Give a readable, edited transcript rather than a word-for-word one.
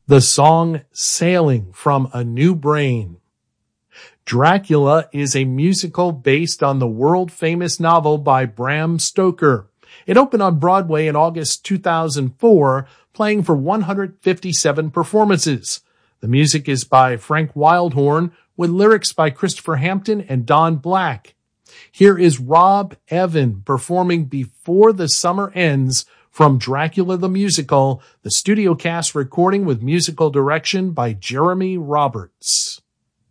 The song Sailing from a New Brain. Dracula is a musical based on the world-famous novel by Bram Stoker. It opened on Broadway in August 2004, playing for 157 performances. The music is by Frank Wildhorn, with lyrics by Christopher Hampton and Don Black. Here is Rob Evan performing Before the Summer Ends from Dracula the Musical, the studio cast recording with musical direction by Jeremy Roberts.